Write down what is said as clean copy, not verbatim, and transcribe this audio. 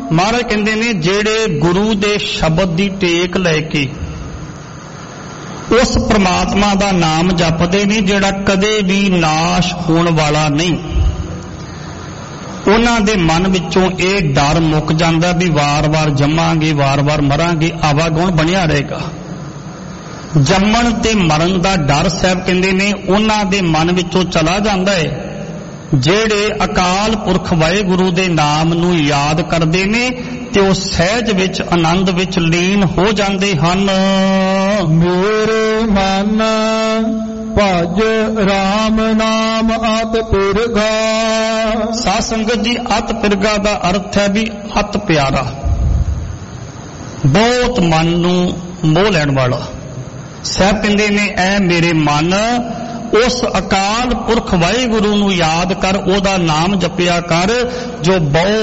महाराज कहते ने जेड़े गुरु दे शब्द दी टेक लैके उस परमात्मा दा नाम जपदे ने जेड़ा कदे भी नाश होने वाला नहीं, उन्हां दे मन विचों ये डर मुक जांदा भी वार वार जमांगे वार वार मरांगे, आवागुण बनिया रहेगा। जम्मण ते मरण दा डर साहब कहंदे ने उन्हां दे मन विचों चला जांदा है जेड़े अकाल पुरख वाहिगुरु दे नाम नूं याद करदे ने ते ओ सहज विच आनंद विच लीन हो जांदे हन। मेरे मन भज राम नाम अत पिरगा। साध संगत जी अत पिरगा दा अर्थ है भी अत प्यारा, बहुत मन नूं मोह लैण वाला। साहब कहंदे ने ऐ मेरे मन उस अकाल पुरख वाहिगुरु नूं याद कर, ओदा नाम जपिया कर जो बहुत